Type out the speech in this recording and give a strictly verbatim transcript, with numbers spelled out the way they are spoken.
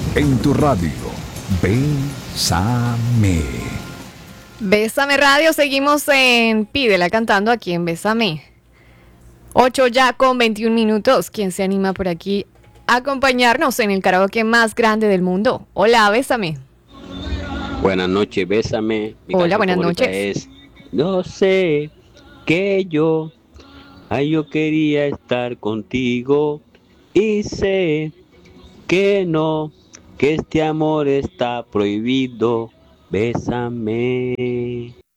En tu radio, Bésame. Bésame Radio, seguimos en Pídela cantando aquí en Bésame. ocho ya con veintiún minutos. ¿Quién se anima por aquí a acompañarnos en el karaoke más grande del mundo? Hola, Bésame. Buenas noches, Bésame. Mi Hola, canción buenas favorita noches. es Yo sé que yo, ay, yo quería estar contigo y sé que no, que este amor está prohibido. Bésame.